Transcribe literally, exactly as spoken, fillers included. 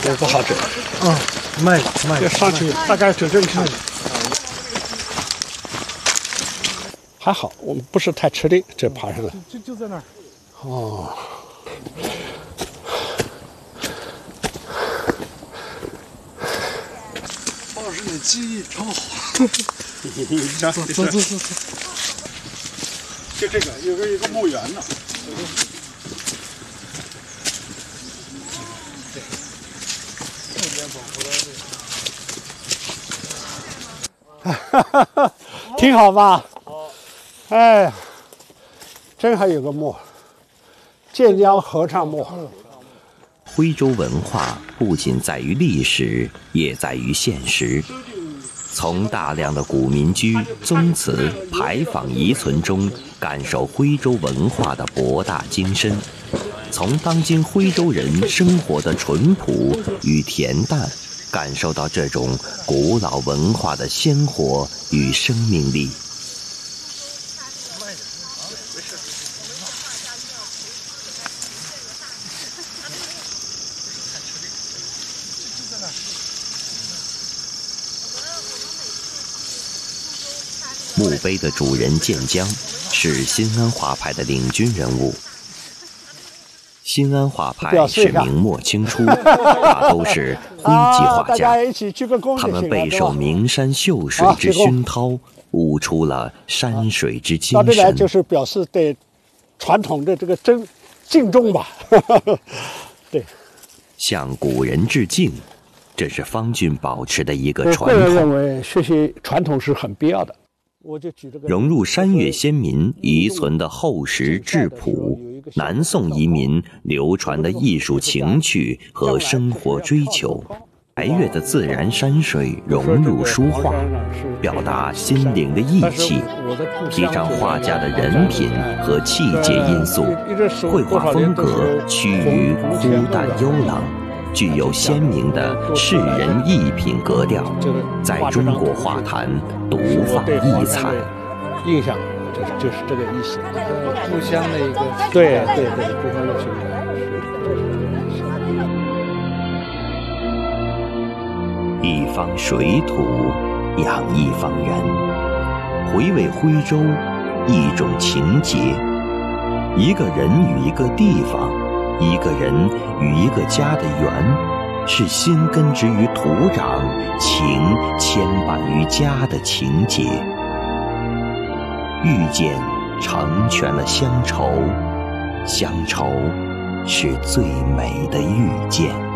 也不好整。 嗯，慢慢。 要上去大概整整看。还好，我们不是太吃力，这爬上来。 就就在那儿。 哦。 老师的记忆超好。 走走走走走。 就这个，有个一个墓园呢。哈哈哈，挺好吧？好。哎，正好有个墓，建江合唱墓。 徽州文化不仅在于历史，也在于现实。从大量的古民居、宗祠、牌坊遗存中，感受徽州文化的博大精深；从当今徽州人生活的淳朴与恬淡，感受到这种古老文化的鲜活与生命力。墓碑的主人建江是新安画派的领军人物。新安画派是明末清初，大都是徽籍画家，他们备受名山秀水之熏陶，悟出了山水之精神。 到这来就是表示对传统的这个尊敬重吧。对， 向古人致敬，这是方俊保持的一个传统。 我个人认为学习传统是很必要的。我就举这个融入山岳先民遗存的厚实质朴，南宋移民流传的艺术情趣和生活追求，白越的自然山水融入书画，表达心灵的意气，提倡画家的人品和气节因素，绘画风格趋于忽淡幽冷，具有鲜明的世人艺品格调，在中国画坛独放异彩。 印象就是就是这个意思， 故乡的一个对对对，故乡的情感是一方水土养一方人，回味徽州一种情结，一个人与一个地方，一个人与一个家的缘，是心根植于土壤，情牵绊于家的情结。遇见成全了乡愁，乡愁是最美的遇见。